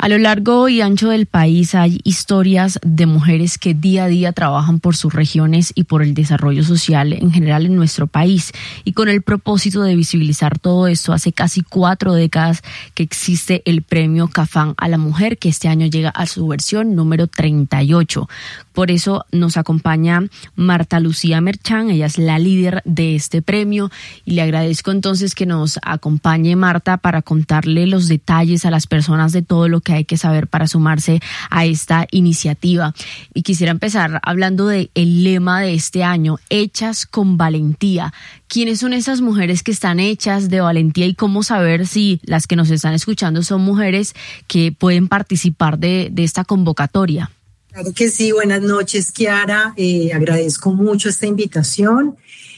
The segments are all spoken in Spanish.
A lo largo y ancho del país hay historias de mujeres que día a día trabajan por sus regiones y por el desarrollo social en general en nuestro país. Y con el propósito de visibilizar todo esto, hace casi 4 décadas que existe el Premio CAFAM a la Mujer, que este año llega a su versión número 38. Por eso nos acompaña Marta Lucía Merchán, ella es la líder de este premio y le agradezco entonces que nos acompañe, Marta, para contarle los detalles a las personas de todo lo que hay que saber para sumarse a esta iniciativa. Y quisiera empezar hablando del lema de este año, Hechas con Valentía. ¿Quiénes son esas mujeres que están hechas de valentía y cómo saber si las que nos están escuchando son mujeres que pueden participar de esta convocatoria? Claro que sí, buenas noches, Kiara. Agradezco mucho esta invitación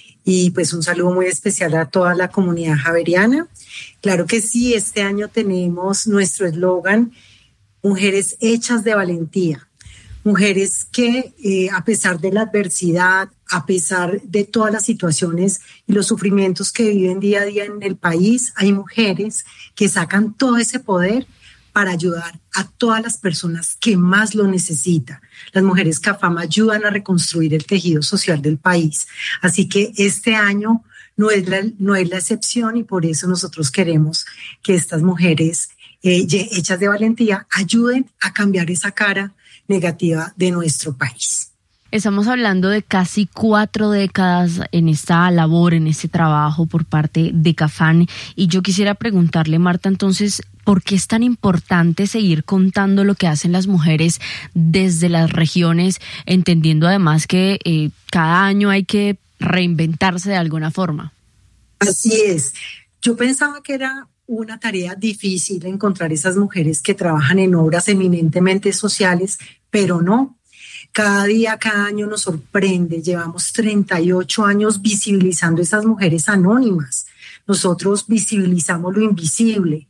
y pues un saludo muy especial a toda la comunidad javeriana. Claro que sí, este año tenemos nuestro eslogan, Mujeres hechas de valentía. Mujeres que a pesar de la adversidad, a pesar de todas las situaciones y los sufrimientos que viven día a día en el país, hay mujeres que sacan todo ese poder para ayudar a todas las personas que más lo necesitan. Las mujeres CAFAM ayudan a reconstruir el tejido social del país. Así que este año no es la excepción y por eso nosotros queremos que estas mujeres hechas de valentía ayuden a cambiar esa cara negativa de nuestro país. Estamos hablando de casi 4 décadas en esta labor, en este trabajo por parte de CAFAM. Y yo quisiera preguntarle, Marta, entonces, ¿por qué es tan importante seguir contando lo que hacen las mujeres desde las regiones, entendiendo además que cada año hay que reinventarse de alguna forma? Así es. Yo pensaba que era una tarea difícil encontrar esas mujeres que trabajan en obras eminentemente sociales, pero no. Cada día, cada año nos sorprende. Llevamos 38 años visibilizando esas mujeres anónimas. Nosotros visibilizamos lo invisible.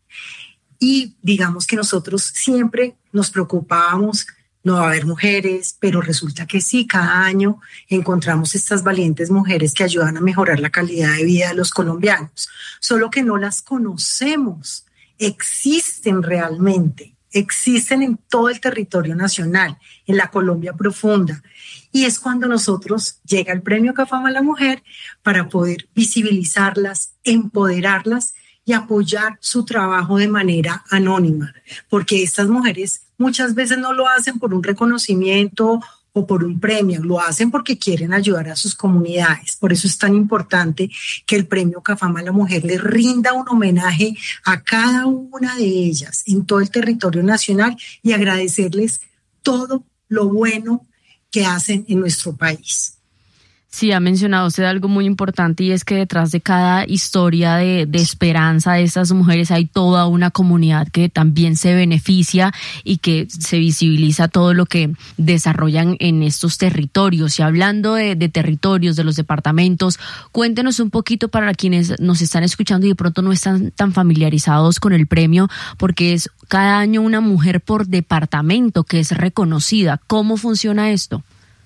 Y digamos que nosotros siempre nos preocupábamos, no va a haber mujeres, pero resulta que sí, cada año encontramos estas valientes mujeres que ayudan a mejorar la calidad de vida de los colombianos. Solo que no las conocemos, existen realmente. Existen en todo el territorio nacional, en la Colombia profunda. Y es cuando nosotros llega el Premio CAFAM a la Mujer para poder visibilizarlas, empoderarlas y apoyar su trabajo de manera anónima. Porque estas mujeres muchas veces no lo hacen por un reconocimiento o por un premio, lo hacen porque quieren ayudar a sus comunidades. Por eso es tan importante que el Premio CAFAM a la Mujer le rinda un homenaje a cada una de ellas en todo el territorio nacional y agradecerles todo lo bueno que hacen en nuestro país. Sí, ha mencionado usted algo muy importante y es que detrás de cada historia de esperanza de estas mujeres hay toda una comunidad que también se beneficia y que se visibiliza todo lo que desarrollan en estos territorios. Y hablando de territorios, de los departamentos, cuéntenos un poquito para quienes nos están escuchando y de pronto no están tan familiarizados con el premio, porque es cada año una mujer por departamento que es reconocida. ¿Cómo funciona esto?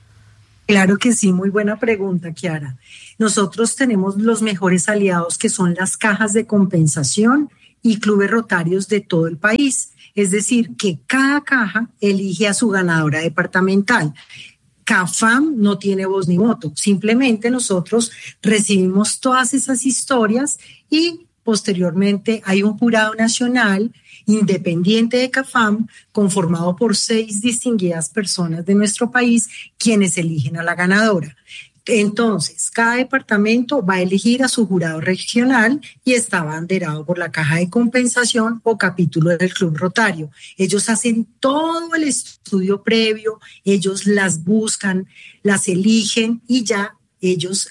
Claro que sí, muy buena pregunta, Kiara. Nosotros tenemos los mejores aliados que son las cajas de compensación y clubes rotarios de todo el país. Es decir, que cada caja elige a su ganadora departamental. CAFAM no tiene voz ni voto, simplemente nosotros recibimos todas esas historias y posteriormente hay un jurado nacional independiente de CAFAM, conformado por 6 distinguidas personas de nuestro país, quienes eligen a la ganadora. Entonces, cada departamento va a elegir a su jurado regional y está abanderado por la caja de compensación o capítulo del Club Rotario. Ellos hacen todo el estudio previo, ellos las buscan, las eligen y ya ellos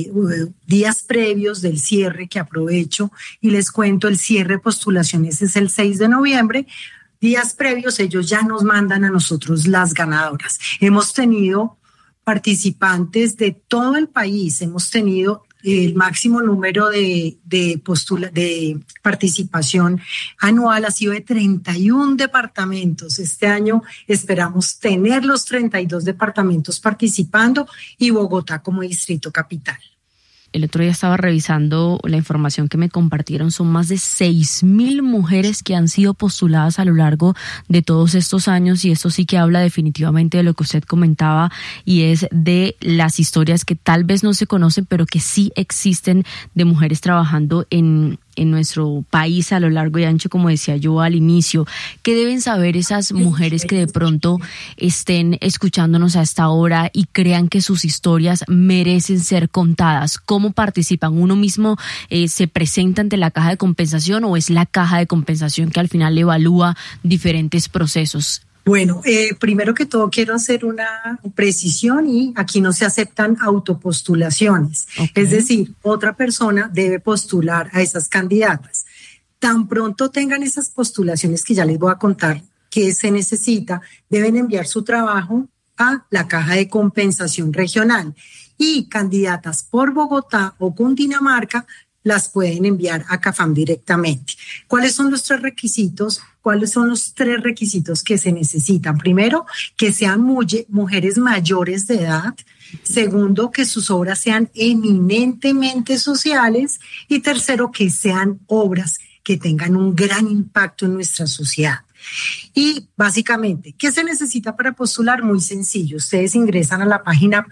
días previos del cierre, que aprovecho y les cuento, el cierre de postulaciones es el 6 de noviembre, días previos ellos ya nos mandan a nosotros las ganadoras. Hemos tenido participantes de todo el país, hemos tenido el máximo número de participación anual ha sido de 31 departamentos. Este año esperamos tener los 32 departamentos participando y Bogotá como distrito capital. el otro día estaba revisando la información que me compartieron. Son más de 6.000 mujeres que han sido postuladas a lo largo de todos estos años, y esto sí que habla definitivamente de lo que usted comentaba, y es de las historias que tal vez no se conocen, pero que sí existen, de mujeres trabajando en nuestro país a lo largo y ancho, como decía yo al inicio. ¿Qué deben saber esas mujeres que de pronto estén escuchándonos a esta hora y crean que sus historias merecen ser contadas? ¿Cómo participan? ¿Uno mismo se presenta ante la caja de compensación, o es la caja de compensación que al final evalúa diferentes procesos? Bueno, primero que todo quiero hacer una precisión, y aquí no se aceptan autopostulaciones. Okay. Es decir, otra persona debe postular a esas candidatas. Tan pronto tengan esas postulaciones, que ya les voy a contar qué se necesita, deben enviar su trabajo a la caja de compensación regional, y candidatas por Bogotá o Cundinamarca las pueden enviar a CAFAM directamente. ¿Cuáles son los tres requisitos? ¿Cuáles son los tres requisitos que se necesitan? Primero, que sean mujeres mayores de edad. Segundo, que sus obras sean eminentemente sociales. Y tercero, que sean obras que tengan un gran impacto en nuestra sociedad. Y básicamente, ¿qué se necesita para postular? Muy sencillo. Ustedes ingresan a la página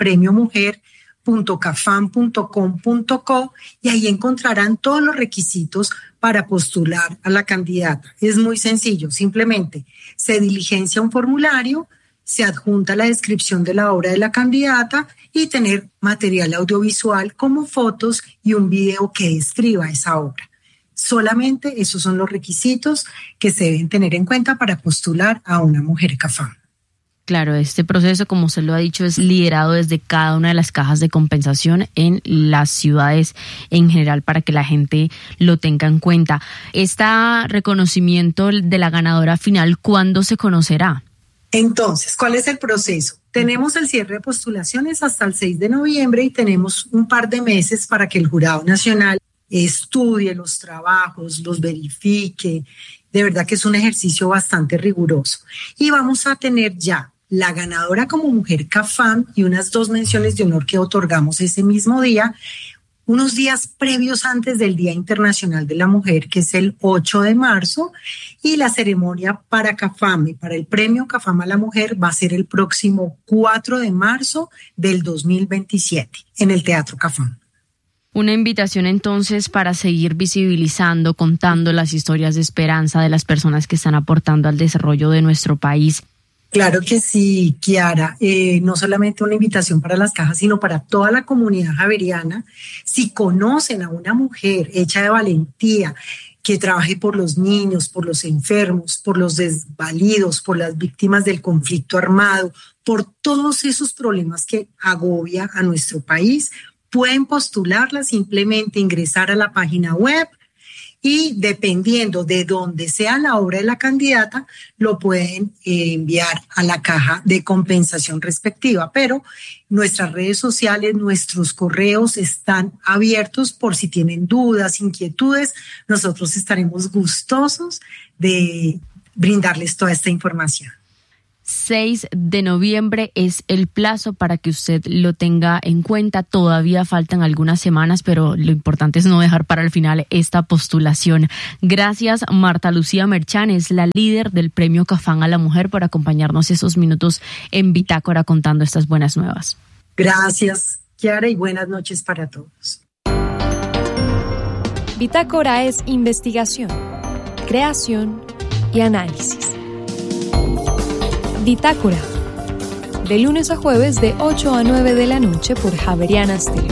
premiomujer.cafam.com.co y ahí encontrarán todos los requisitos para postular a la candidata. Es muy sencillo, simplemente se diligencia un formulario, se adjunta la descripción de la obra de la candidata y tener material audiovisual como fotos y un video que describa esa obra. Solamente esos son los requisitos que se deben tener en cuenta para postular a una mujer CAFAM. Claro, este proceso, como usted lo ha dicho, es liderado desde cada una de las cajas de compensación en las ciudades en general, para que la gente lo tenga en cuenta. Este reconocimiento de la ganadora final, ¿cuándo se conocerá? Entonces, ¿cuál es el proceso? Tenemos el cierre de postulaciones hasta el 6 de noviembre y tenemos un par de meses para que el Jurado Nacional estudie los trabajos, los verifique. De verdad que es un ejercicio bastante riguroso. Y vamos a tener ya la ganadora como mujer CAFAM y unas 2 menciones de honor que otorgamos ese mismo día, unos días previos antes del Día Internacional de la Mujer, que es el 8 de marzo, y la ceremonia para CAFAM y para el premio CAFAM a la mujer va a ser el próximo 4 de marzo del 2027 en el Teatro CAFAM. Una invitación entonces para seguir visibilizando, contando las historias de esperanza de las personas que están aportando al desarrollo de nuestro país. Claro que sí, Kiara. No solamente una invitación para las cajas, sino para toda la comunidad javeriana. Si conocen a una mujer hecha de valentía, que trabaje por los niños, por los enfermos, por los desvalidos, por las víctimas del conflicto armado, por todos esos problemas que agobia a nuestro país, pueden postularla, simplemente ingresar a la página web, y dependiendo de dónde sea la obra de la candidata, lo pueden enviar a la caja de compensación respectiva. Pero nuestras redes sociales, nuestros correos están abiertos por si tienen dudas, inquietudes. Nosotros estaremos gustosos de brindarles toda esta información. 6 de noviembre es el plazo para que usted lo tenga en cuenta. Todavía faltan algunas semanas, pero lo importante es no dejar para el final esta postulación. Gracias, Marta Lucía Merchán, es la líder del Premio CAFAM a la Mujer, por acompañarnos esos minutos en Bitácora contando estas buenas nuevas. Gracias, Kiara, y buenas noches para todos. Bitácora es investigación, creación y análisis. Bitácora, de lunes a jueves de 8 a 9 de la noche por Javeriana Estéreo.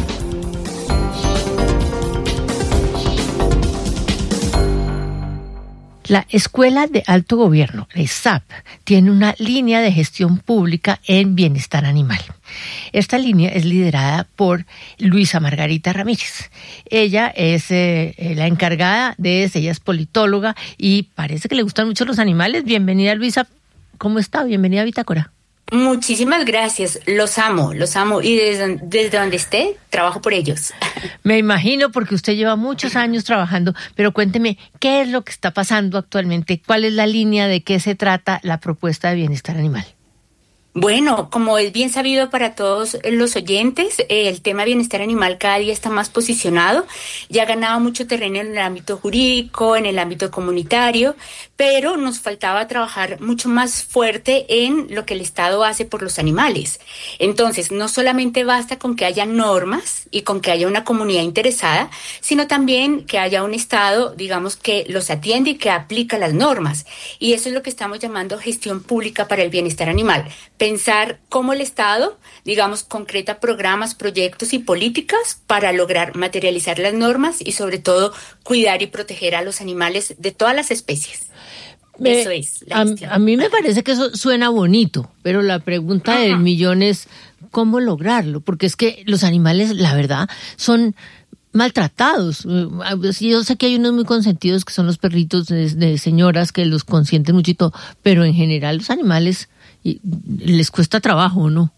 La Escuela de Alto Gobierno, la ESAP, tiene una línea de gestión pública en bienestar animal. Esta línea es liderada por Luisa Margarita Ramírez. Ella es la encargada de eso, ella es politóloga y parece que le gustan mucho los animales. Bienvenida, Luisa. ¿Cómo está? Bienvenida a Bitácora. Muchísimas gracias, los amo y desde donde esté, trabajo por ellos. Me imagino, porque usted lleva muchos años trabajando, pero cuénteme, ¿qué es lo que está pasando actualmente? ¿Cuál es la línea? ¿De qué se trata la propuesta de bienestar animal? Bueno, como es bien sabido para todos los oyentes, el tema bienestar animal cada día está más posicionado, ya ha ganado mucho terreno en el ámbito jurídico, en el ámbito comunitario, pero nos faltaba trabajar mucho más fuerte en lo que el Estado hace por los animales. Entonces, no solamente basta con que haya normas y con que haya una comunidad interesada, sino también que haya un Estado, digamos, que los atiende y que aplica las normas. Y eso es lo que estamos llamando gestión pública para el bienestar animal. Pensar cómo el Estado, digamos, concreta programas, proyectos y políticas para lograr materializar las normas y sobre todo cuidar y proteger a los animales de todas las especies. Eso es la gestión. A mí me parece que eso suena bonito, pero la pregunta del millón es ¿cómo lograrlo? Porque es que los animales, la verdad, son maltratados. Yo sé que hay unos muy consentidos que son los perritos de señoras que los consienten mucho y todo, pero en general los animales les cuesta trabajo, ¿no?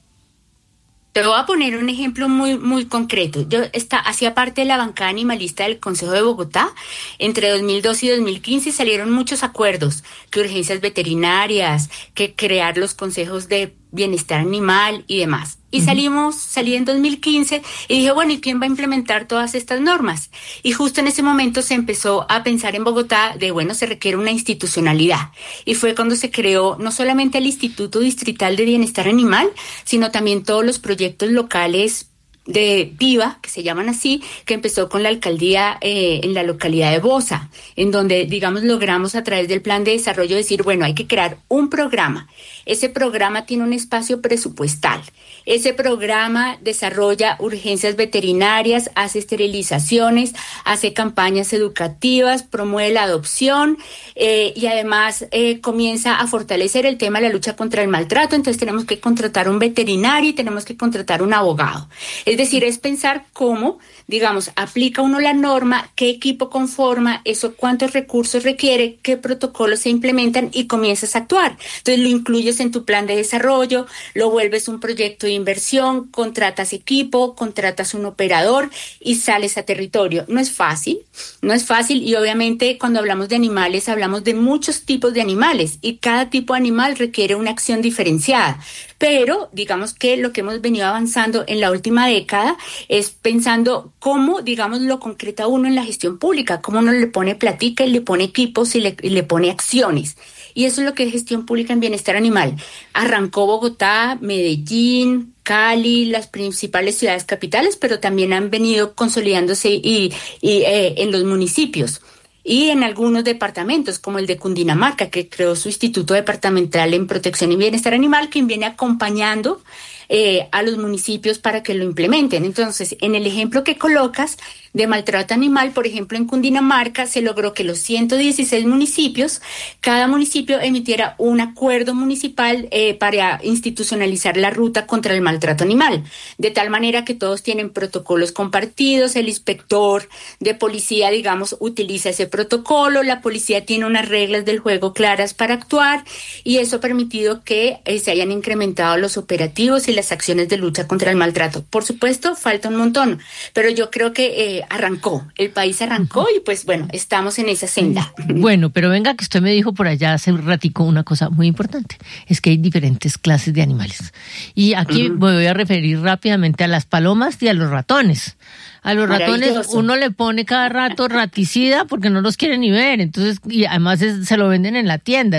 Te voy a poner un ejemplo muy concreto. Yo hacía parte de la bancada animalista del Consejo de Bogotá. Entre 2012 y 2015 salieron muchos acuerdos, que urgencias veterinarias, que crear los consejos de bienestar animal y demás. Y salí en 2015 y dije, bueno, ¿y quién va a implementar todas estas normas? Y justo en ese momento se empezó a pensar en Bogotá de, bueno, se requiere una institucionalidad. Y fue cuando se creó no solamente el Instituto Distrital de Bienestar Animal, sino también todos los proyectos locales de VIVA, que se llaman así, que empezó con la alcaldía en la localidad de Bosa, en donde, digamos, logramos a través del plan de desarrollo decir, bueno, hay que crear un programa. Ese programa tiene un espacio presupuestal. Ese programa desarrolla urgencias veterinarias, hace esterilizaciones, hace campañas educativas, promueve la adopción y además comienza a fortalecer el tema de la lucha contra el maltrato. Entonces tenemos que contratar un veterinario y tenemos que contratar un abogado. Es decir, es pensar cómo, digamos, aplica uno la norma, qué equipo conforma, eso cuántos recursos requiere, qué protocolos se implementan y comienzas a actuar. Entonces lo incluyes en tu plan de desarrollo, lo vuelves un proyecto de inversión, contratas equipo, contratas un operador y sales a territorio. No es fácil y obviamente cuando hablamos de animales hablamos de muchos tipos de animales y cada tipo de animal requiere una acción diferenciada. Pero digamos que lo que hemos venido avanzando en la última década es pensando cómo, digamos, lo concreta uno en la gestión pública, cómo uno le pone platica y le pone equipos y le pone acciones. Y eso es lo que es gestión pública en bienestar animal. Arrancó Bogotá, Medellín, Cali, las principales ciudades capitales, pero también han venido consolidándose y en los municipios. Y en algunos departamentos, como el de Cundinamarca, que creó su Instituto Departamental en Protección y Bienestar Animal, quien viene acompañando a los municipios para que lo implementen. Entonces, en el ejemplo que colocas de maltrato animal, por ejemplo, en Cundinamarca se logró que los 116 municipios, cada municipio emitiera un acuerdo municipal para institucionalizar la ruta contra el maltrato animal, de tal manera que todos tienen protocolos compartidos, el inspector de policía, digamos, utiliza ese protocolo, la policía tiene unas reglas del juego claras para actuar y eso ha permitido que se hayan incrementado los operativos y las acciones de lucha contra el maltrato. Por supuesto, falta un montón, pero yo creo que el país arrancó y pues bueno, estamos en esa senda. Bueno, pero venga que usted me dijo por allá hace un ratico una cosa muy importante, es que hay diferentes clases de animales. Y aquí me voy a referir rápidamente a las palomas y a los ratones. A los ratones uno le pone cada rato raticida porque no los quiere ni ver, entonces y además se lo venden en la tienda.